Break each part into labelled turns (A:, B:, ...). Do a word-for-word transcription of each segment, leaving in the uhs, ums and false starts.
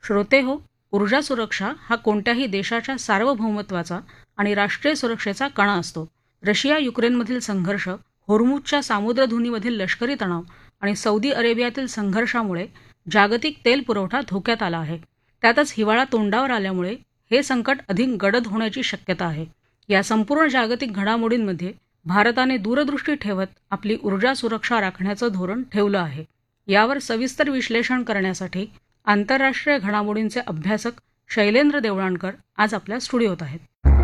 A: श्रोते हो, ऊर्जा सुरक्षा हा कोणत्याही देशाच्या सार्वभौमत्वाचा आणि राष्ट्रीय सुरक्षेचा कणा असतो. रशिया युक्रेनमधील संघर्ष, होर्मुझच्या सामुद्रधुनीमधील लष्करी तणाव आणि सौदी अरेबियातील संघर्षामुळे जागतिक तेल पुरवठा धोक्यात आला आहे. त्यातच हिवाळा तोंडावर आल्यामुळे हे संकट अधिक गडद होण्याची शक्यता आहे. या संपूर्ण जागतिक घडामोडींमध्ये भारताने दूरदृष्टी ठेवत आपली ऊर्जा सुरक्षा राखण्याचं धोरण ठेवलं आहे. यावर सविस्तर विश्लेषण करण्यासाठी आंतरराष्ट्रीय घडामोडींचे अभ्यासक शैलेंद्र देवळाणकर आज आपल्या स्टुडिओत आहेत.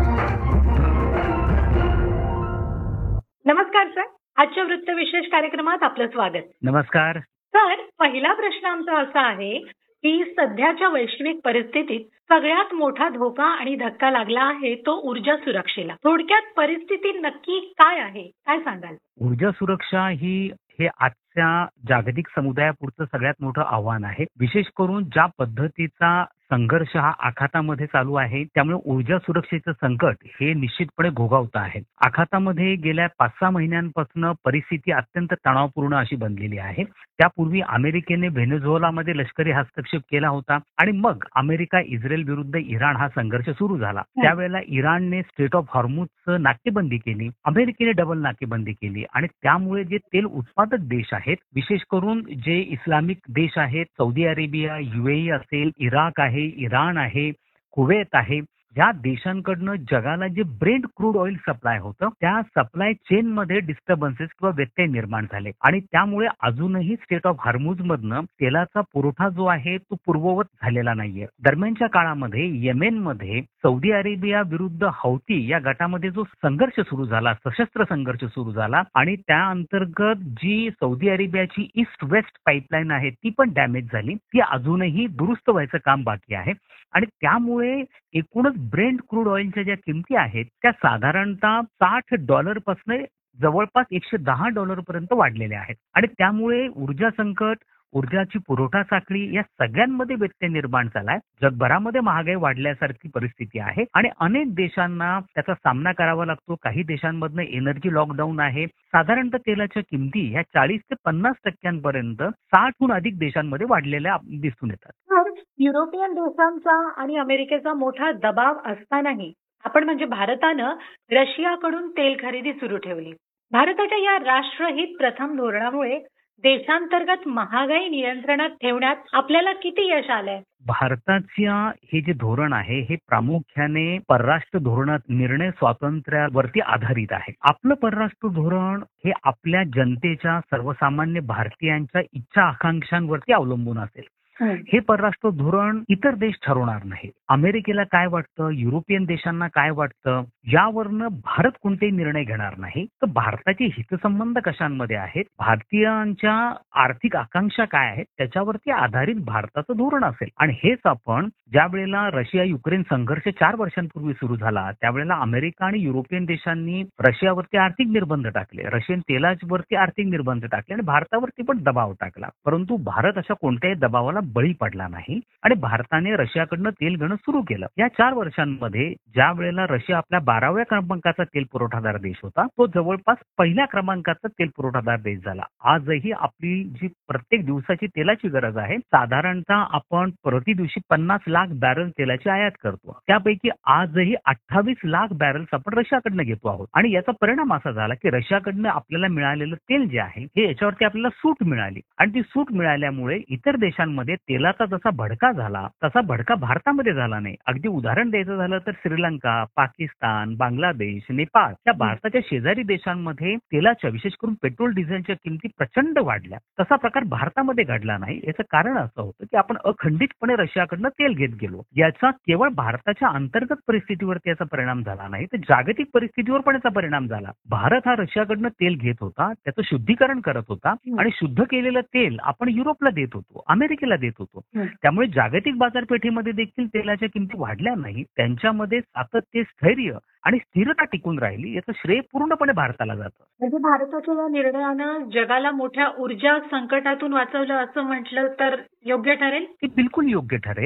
B: नमस्कार सर, आजच्या वृत्त विशेष कार्यक्रमात आपलं स्वागत.
C: नमस्कार
B: सर, पहिला प्रश्न आमचा असा आहे की सध्याच्या वैश्विक परिस्थितीत सगळ्यात मोठा धोका आणि धक्का लागला आहे तो ऊर्जा सुरक्षेला. थोडक्यात परिस्थिती नक्की काय आहे, काय सांगाल?
C: ऊर्जा सुरक्षा ही हे आजच्या जागतिक समुदायापुरतं सगळ्यात मोठं आव्हान आहे. विशेष करून ज्या पद्धतीचा संघर्ष हा आखातामध्ये चालू आहे, त्यामुळे ऊर्जा सुरक्षेचं संकट हे निश्चितपणे घोघावतं आहे. आखातामध्ये गेल्या पाच सहा महिन्यांपासून परिस्थिती अत्यंत तणावपूर्ण अशी बनलेली आहे. त्यापूर्वी अमेरिकेने व्हेनेझुएलामध्ये लष्करी हस्तक्षेप केला होता आणि मग अमेरिका इस्रायल विरुद्ध इराण हा संघर्ष सुरू झाला. त्यावेळेला इराणने स्ट्रेट ऑफ हॉर्मुझचं नाकेबंदी केली, अमेरिकेने डबल नाकेबंदी केली आणि त्यामुळे जे तेल उत्पादक देश आहेत, विशेष करून जे इस्लामिक देश आहेत, सौदी अरेबिया, युएई असेल, इराक आहे, इराण आहे, कुवेत आहे, या देशांकडनं जगाला जे ब्रेंट क्रूड ऑइल सप्लाय होतं त्या सप्लाय चेन मध्ये डिस्टर्बन्सेस किंवा व्यत्यय निर्माण झाले आणि त्यामुळे अजूनही स्टेट ऑफ हॉर्मुझ मधनं तेलाचा पुरवठा जो आहे तो पूर्ववत झालेला नाहीये. दरम्यानच्या काळामध्ये येमेनमध्ये सौदी अरेबिया विरुद्ध हौती या गटामध्ये जो संघर्ष सुरू झाला, सशस्त्र संघर्ष सुरू झाला आणि त्या अंतर्गत जी सौदी अरेबियाची ईस्ट वेस्ट पाईपलाईन आहे ती पण डॅमेज झाली. ती अजूनही दुरुस्त व्हायचं काम बाकी आहे आणि त्यामुळे एकूणच ब्रेंट क्रूड ऑइलच्या ज्या किमती आहेत त्या साधारणतः साठ डॉलर पासून जवळपास एकशे दहा डॉलर पर्यंत वाढलेल्या आहेत आणि त्यामुळे ऊर्जा संकट, ऊर्जाची पुरवठा साखळी या सगळ्यांमध्ये व्यत्यय निर्माण झालाय. जगभरामध्ये महागाई वाढल्यासारखी परिस्थिती आहे आणि अनेक देशांना त्याचा सामना करावा लागतो. काही देशांमधनं एनर्जी लॉकडाऊन आहे. साधारणतः तेलाच्या किमती ह्या चाळीस ते पन्नास टक्क्यांपर्यंत साठहून अधिक देशांमध्ये वाढलेल्या दिसून येतात.
B: युरोपियन देशांचा आणि अमेरिकेचा मोठा दबाव असतानाही आपण म्हणजे भारतानं रशियाकडून तेल खरेदी सुरू ठेवली. भारताच्या या राष्ट्रहित प्रथम धोरणामुळे देशांतर्गत महागाई नियंत्रणात ठेवण्यात आपल्याला किती यश आलंय?
C: भारताच्या हे जे धोरण आहे हे प्रामुख्याने परराष्ट्र धोरणात निर्णय स्वातंत्र्यावरती आधारित आहे. आपलं परराष्ट्र धोरण हे आपल्या जनतेच्या, सर्वसामान्य भारतीयांच्या इच्छा आकांक्षांवरती अवलंबून असेल. हे परराष्ट्र धोरण इतर देश ठरवणार नाही. अमेरिकेला काय वाटतं, युरोपियन देशांना काय वाटतं यावरनं भारत कोणतेही निर्णय घेणार नाही. तर भारताचे हितसंबंध कशांमध्ये आहेत, भारतीयांच्या आर्थिक आकांक्षा काय आहेत त्याच्यावरती आधारित भारताचं धोरण असेल. आणि हेच आपण ज्या वेळेला रशिया युक्रेन संघर्ष चार वर्षांपूर्वी सुरू झाला त्यावेळेला अमेरिका आणि युरोपियन देशांनी रशियावरती आर्थिक निर्बंध टाकले, रशियन तेलावरती आर्थिक निर्बंध टाकले आणि भारतावरती पण दबाव टाकला. परंतु भारत अशा कोणत्याही दबावाला बळी पडला नाही आणि भारताने रशियाकडनं तेल घेणं सुरू केलं. या चार वर्षांमध्ये ज्या वेळेला रशिया आपल्या बाराव्या क्रमांकाचा तेल पुरवठादार देश होता तो जवळपास पहिल्या क्रमांकाचा तेल पुरवठादार देश झाला. आजही आपली जी प्रत्येक दिवसाची तेलाची गरज आहे साधारणतः आपण प्रति दिवशी पन्नास लाख बॅरल तेलाची आयात करतो. त्यापैकी आजही अठ्ठावीस लाख बॅरल्स आपण रशियाकडनं घेतो आहोत आणि याचा परिणाम असा झाला की रशियाकडनं आपल्याला मिळालेलं तेल जे आहे हे याच्यावरती आपल्याला सूट मिळाली आणि ती सूट मिळाल्यामुळे इतर देशांमध्ये तेलाचा जसा भडका झाला तसा भडका भारतामध्ये झाला नाही. अगदी उदाहरण द्यायचं झालं तर श्रीलंका, पाकिस्तान, बांगलादेश, नेपाळ या भारताच्या शेजारी देशांमध्ये तेलाच्या, विशेष करून पेट्रोल डिझेलच्या किमती प्रचंड वाढल्या. तसा प्रकार भारतामध्ये घडला नाही. याचं कारण असं होतं की आपण अखंडितपणे रशियाकडनं तेल घेत गेलो. याचा केवळ भारताच्या अंतर्गत परिस्थितीवरती याचा परिणाम झाला नाही तर जागतिक परिस्थितीवर पण याचा परिणाम झाला. भारत हा रशियाकडनं तेल घेत होता, त्याचं शुद्धीकरण करत होता आणि शुद्ध केलेलं तेल आपण युरोपला देत होतो, अमेरिकेला देत होतो. त्यामुळे जागतिक बाजारपेठेमध्ये देखील तेलाच्या किमती वाढल्या नाही. त्यांच्यामध्ये सातत्य, स्थैर्य आणि स्थिरता टिकून राहिली. याचं श्रेय पूर्णपणे भारताला जातं.
B: म्हणजे भारताच्या या निर्णयानं जगाला मोठ्या ऊर्जा संकटातून वाचवलं असं म्हटलं तर योग्य ठरेल?
C: ते बिलकुल योग्य ठरेल.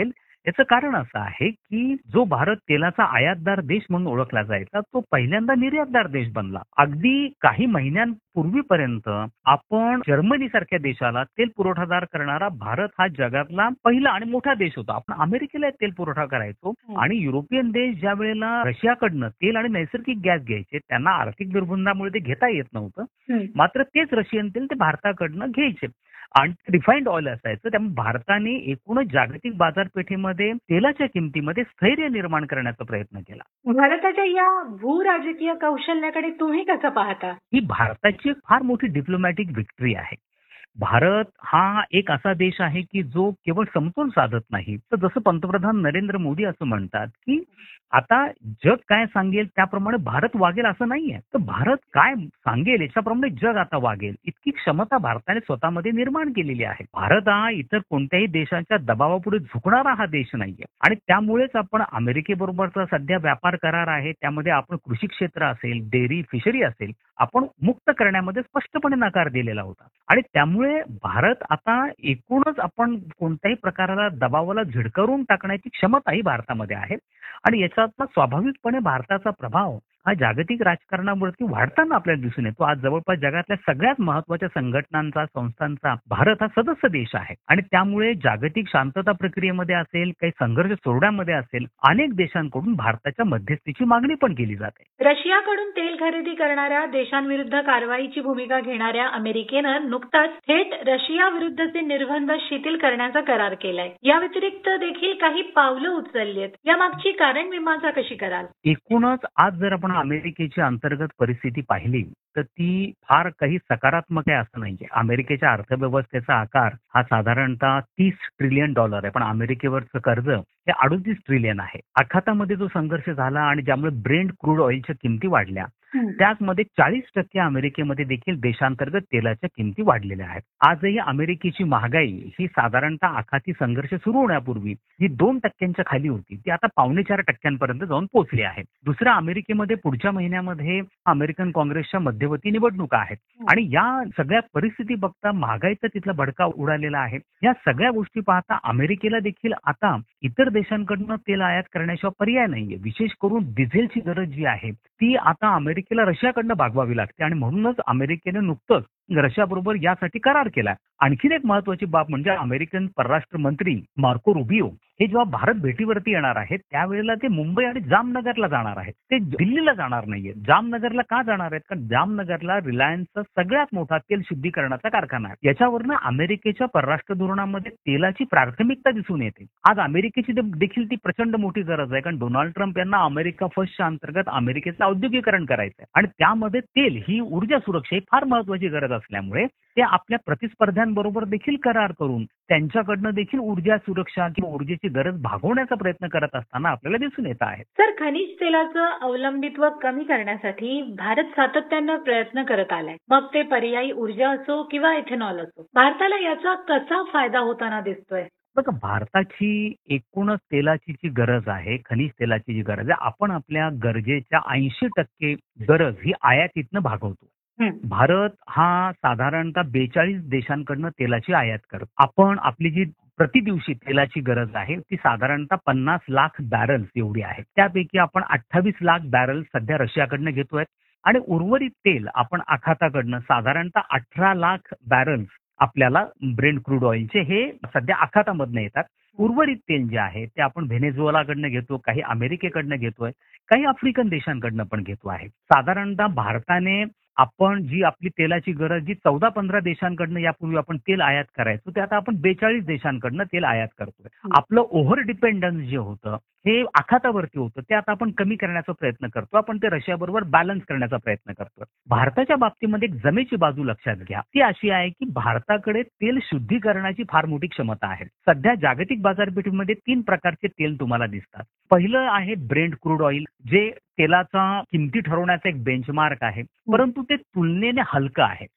C: याचं कारण असं आहे की जो भारत तेलाचा आयातदार देश म्हणून ओळखला जायचा तो पहिल्यांदा निर्यातदार देश बनला. अगदी काही महिन्यांपूर्वीपर्यंत आपण जर्मनी सारख्या देशाला तेल पुरवठादार करणारा भारत हा जगातला पहिला आणि मोठा देश होता. आपण अमेरिकेला तेल पुरवठा करायचो आणि युरोपियन देश ज्या वेळेला रशियाकडनं तेल आणि नैसर्गिक गॅस घ्यायचे त्यांना आर्थिक निर्बंधामुळे ते घेता येत नव्हतं. मात्र तेच रशियन तेल ते भारताकडनं घ्यायचे आणि रिफाईंड ऑइल असायचं. त्यामुळे भारताने एकूणच जागतिक बाजारपेठेमध्ये तेलाच्या किमतीमध्ये स्थैर्य निर्माण करण्याचा प्रयत्न केला.
B: भारताच्या या भू राजकीय कौशल्याकडे तुम्ही कसं पाहता?
C: ही भारताची एक फार मोठी डिप्लोमॅटिक विक्ट्री आहे. भारत हा एक असा देश आहे की जो केवळ समतोल साधत नाही तर जसं पंतप्रधान नरेंद्र मोदी असं म्हणतात की आता जग काय सांगेल त्याप्रमाणे भारत वागेल असं नाहीये. तर भारत काय सांगेल याच्याप्रमाणे जग आता वागेल इतकी क्षमता भारताने स्वतःमध्ये निर्माण केलेली आहे. भारत हा इतर कोणत्याही देशाच्या दबावापुढे झुकणारा हा देश नाहीये आणि त्यामुळेच आपण अमेरिकेबरोबरचा सध्या व्यापार करार आहे त्यामध्ये आपण कृषी क्षेत्र असेल डेअरी फिशरी असेल आपण मुक्त करण्यामध्ये स्पष्टपणे नकार दिलेला होता आणि त्यामुळे भारत आता एकूणच आपण कोणत्याही प्रकाराला दबावाला झिडकारून टाकण्याची क्षमता ही भारतामध्ये आहे आणि याच्यातला स्वाभाविकपणे भारताचा प्रभाव हा जागतिक राजकारणावरती वाढताना आपल्याला दिसून येतो. आज जवळपास जगातल्या सगळ्यात महत्वाच्या संघटनांचा संस्थांचा भारत हा सदस्य देश आहे आणि त्यामुळे जागतिक शांतता प्रक्रियेमध्ये असेल काही संघर्ष सोडण्यामध्ये असेल अनेक देशांकडून भारताच्या मध्यस्थीची मागणी पण केली जाते.
B: रशियाकडून तेल खरेदी करणाऱ्या देशांविरुद्ध कारवाईची भूमिका घेणाऱ्या अमेरिकेनं नुकताच थेट रशिया विरुद्धचे निर्बंध शिथिल करण्याचा करार केलाय. या व्यतिरिक्त देखील काही पावलं उचलली आहेत. यामागची कारण मीमांसा कशी कराल?
C: एकूणच आज जर आपण अमेरिकेची अंतर्गत परिस्थिती पाहिली तर ती फार काही सकारात्मक आहे असं नाहीये. अमेरिकेच्या अर्थव्यवस्थेचा आकार हा साधारणतः तीस ट्रिलियन डॉलर आहे पण अमेरिकेवरचं कर्ज हे अडतीस ट्रिलियन आहे. आखातामध्ये जो संघर्ष झाला आणि ज्यामुळे ब्रेंट क्रूड ऑइलच्या किमती वाढल्या त्याचमध्ये चाळीस टक्के अमेरिकेमध्ये देखील देशांतर्गत तेलाच्या किमती वाढलेल्या आहेत. आजही अमेरिकेची महागाई ही साधारणतः आखाती संघर्ष सुरू होण्यापूर्वी जी दोन टक्क्यांच्या खाली होती ती आता पावणे चार टक्क्यांपर्यंत जाऊन पोहोचली आहे. दुसऱ्या अमेरिकेमध्ये पुढच्या महिन्यामध्ये अमेरिकन काँग्रेसच्या मध्यवर्ती निवडणुका आहेत आणि या सगळ्या परिस्थिती बघता महागाईचा तिथला भडका उडालेला आहे. या सगळ्या गोष्टी पाहता अमेरिकेला देखील आता इतर देशांकडनं तेल आयात करण्याशिवाय पर्याय नाहीये. विशेष करून डिझेलची गरज जी आहे ती आता अमेरिकेला रशियाकडनं भागवावी लागते आणि म्हणूनच अमेरिकेने नुकतंच रशियाबरोबर यासाठी करार केला. आणखीन एक महत्वाची बाब म्हणजे अमेरिकन परराष्ट्र मंत्री मार्को रुबियो हे जेव्हा भारत भेटीवरती येणार आहेत त्यावेळेला ते मुंबई आणि जामनगरला जाणार आहेत. ते दिल्लीला जाणार नाहीये. जामनगरला का जाणार आहेत? कारण जामनगरला रिलायन्सचा सगळ्यात मोठा तेल शुद्धीकरणाचा कारखाना आहे. याच्यावरनं अमेरिकेच्या परराष्ट्र धोरणामध्ये तेलाची प्राथमिकता दिसून येते. आज अमेरिकेची देखील ती प्रचंड मोठी गरज आहे कारण डोनाल्ड ट्रम्प यांना अमेरिका फर्स्टच्या अंतर्गत अमेरिकेचं औद्योगिकरण करायचं आहे आणि त्यामध्ये तेल ही ऊर्जा सुरक्षा ही फार महत्वाची गरज असल्यामुळे ते आपल्या प्रतिस्पर्ध्यांबरोबर देखील करार करून त्यांच्याकडनं देखील ऊर्जा सुरक्षा किंवा ऊर्जेची गरज भागवण्याचा प्रयत्न करत असताना आपल्याला दिसून येत आहे.
B: सर, खनिज तेलाचं अवलंबित्व कमी करण्यासाठी भारत सातत्यानं प्रयत्न करत आलाय. मग ते पर्यायी ऊर्जा असो किंवा इथेनॉल असो. भारताला याचा कसा फायदा होताना दिसतोय?
C: बघा, भारताची एकूणच तेलाची जी गरज आहे खनिज तेलाची जी गरज आहे आपण आपल्या गरजेच्या ऐंशी टक्के गरज ही आयातीतनं भागवतो. भारत हा साधारणतः बेचाळीस देशांकडनं तेलाची आयात करतो. आपण आपली जी प्रति दिवशी तेलाची गरज आहे ती साधारणतः पन्नास लाख बॅरल्स एवढी आहे. त्यापैकी आपण अठ्ठावीस लाख बॅरल्स सध्या रशियाकडनं घेतोय आणि उर्वरित तेल आपण आखाताकडनं साधारणतः अठरा लाख बॅरल्स आपल्याला ब्रेंट क्रूड ऑइलचे हे सध्या आखातामधनं येतात. उर्वरित तेल जे आहे ते आपण व्हेनेझुएलाकडनं घेतो, काही अमेरिकेकडनं घेतोय, काही आफ्रिकन देशांकडनं पण घेतो आहे. साधारणतः भारताने आपण जी आपली तेलाची गरज जी चौदा पंधरा देशांकडनं यापूर्वी आपण तेल आयात करायचो ते आता आपण बेचाळीस देशांकडनं तेल आयात करतोय. आपलं ओव्हर डिपेंडन्स जे होतं हे आखातावरती होतं ते आता आपण कमी करण्याचा प्रयत्न करतो. आपण ते रशियाबरोबर बॅलन्स करण्याचा प्रयत्न करतोय. भारताच्या बाबतीमध्ये एक जमेची बाजू लक्षात घ्या. ती अशी आहे की भारताकडे तेल शुद्धीकरणाची फार मोठी क्षमता आहे. सध्या जागतिक बाजारपेठेमध्ये तीन प्रकारचे तेल तुम्हाला दिसतात. पहिलं आहे ब्रेंट क्रूड ऑइल जे तेलाचा किमती ठरवण्याचा एक बेंचमार्क आहे परंतु ते तुलनेने हलकं आहे.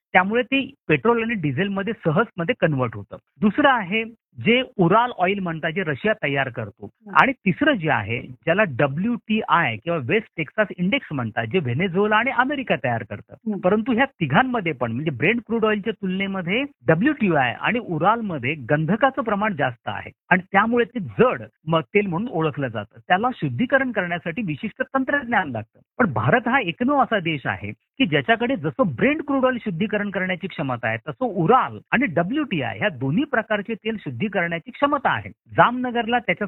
C: त्यामुळे ते पेट्रोल आणि डिझेलमध्ये सहजमध्ये कन्वर्ट होतं. दुसरं आहे जे उराल ऑइल म्हणतात, जे रशिया तयार करतो. आणि तिसरं जे आहे ज्याला डब्ल्यू टी आय किंवा वेस्ट टेक्सास इंडेक्स म्हणतात, जे व्हेनेझुएला आणि अमेरिका तयार करतं. परंतु ह्या तिघांमध्ये पण म्हणजे ब्रेंट क्रूड ऑइलच्या तुलनेमध्ये डब्ल्यू टी आय आणि उरालमध्ये गंधकाचं प्रमाण जास्त आहे आणि त्यामुळे ते जड मग तेल म्हणून ओळखलं जातं. त्याला शुद्धीकरण करण्यासाठी विशिष्ट तंत्रज्ञान लागतं. पण भारत हा एकमेव असा देश आहे की ज्याच्याकडे जसं ब्रेंट क्रूड ऑइल शुद्धीकरण करण्याची क्षमता आहे, तसं उराल आणि डब्ल्यू टी आय ह्या दोन्ही प्रकारचे तेल शुद्धी करण्याची क्षमता आहे. जामनगरला त्याच्या